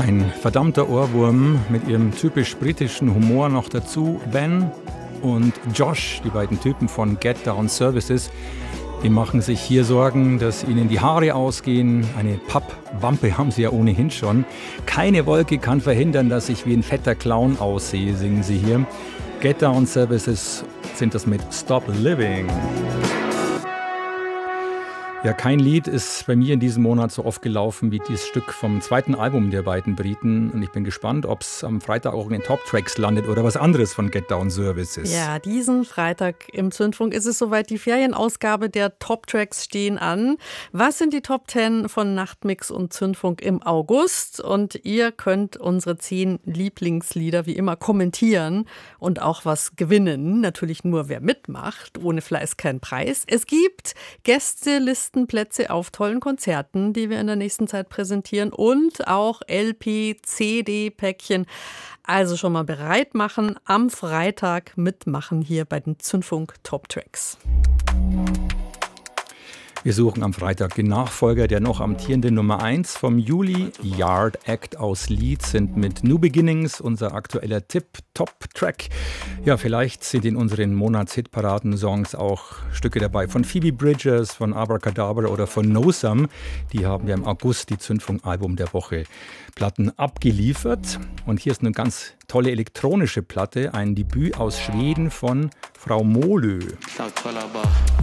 Ein verdammter Ohrwurm mit ihrem typisch britischen Humor noch dazu. Ben und Josh, die beiden Typen von Get Down Services, die machen sich hier Sorgen, dass ihnen die Haare ausgehen. Eine Pappwampe haben sie ja ohnehin schon. Keine Wolke kann verhindern, dass ich wie ein fetter Clown aussehe, singen sie hier. Get Down Services sind das mit Stop Living. Ja, kein Lied ist bei mir in diesem Monat so oft gelaufen wie dieses Stück vom zweiten Album der beiden Briten. Und ich bin gespannt, ob es am Freitag auch in den Top-Tracks landet oder was anderes von Get Down Services. Ja, diesen Freitag im Zündfunk ist es soweit. Die Ferienausgabe der Top-Tracks stehen an. Was sind die Top 10 von Nachtmix und Zündfunk im August? Und ihr könnt unsere 10 Lieblingslieder wie immer kommentieren und auch was gewinnen. Natürlich nur, wer mitmacht. Ohne Fleiß kein Preis. Es gibt Gästelistenplätze auf tollen Konzerten, die wir in der nächsten Zeit präsentieren und auch LP, CD-Päckchen. Also schon mal bereit machen, am Freitag mitmachen hier bei den Zündfunk Top Tracks. Wir suchen am Freitag den Nachfolger der noch amtierenden Nummer 1 vom Juli. Yard Act aus Leeds sind mit New Beginnings unser aktueller Tip-Top-Track. Ja, vielleicht sind in unseren Monats-Hitparaden-Songs auch Stücke dabei von Phoebe Bridgers, von Abracadabra oder von No Some. Die haben ja im August die Zündfunk-Album der Woche Platten abgeliefert. Und hier ist eine ganz tolle elektronische Platte, ein Debüt aus Schweden von Frau Molö.